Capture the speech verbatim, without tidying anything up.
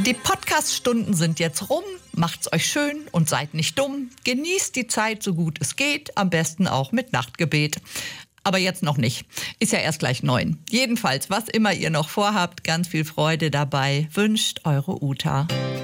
Die Podcast-Stunden sind jetzt rum. Macht's euch schön und seid nicht dumm. Genießt die Zeit so gut es geht, am besten auch mit Nachtgebet. Aber jetzt noch nicht. Ist ja erst gleich neun. Jedenfalls, was immer ihr noch vorhabt, ganz viel Freude dabei, wünscht eure Uta.